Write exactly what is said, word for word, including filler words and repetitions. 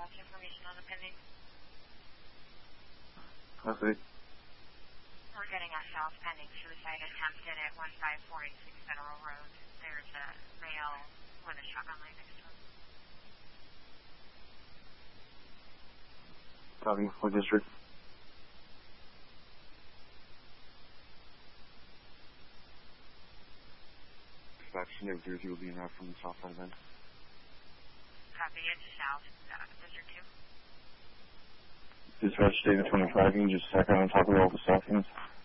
dispatch information on the pending. I see. We're getting a south pending suicide attempted at one five four eight six Federal Road. There's a male with a shotgun line next to him. Copy. What district? Dispatch, no Jersey will be in route from the south side of end. Copy, it's south, uh, District two. Dispatch, David twenty-five, you can just stack on top of all the south units.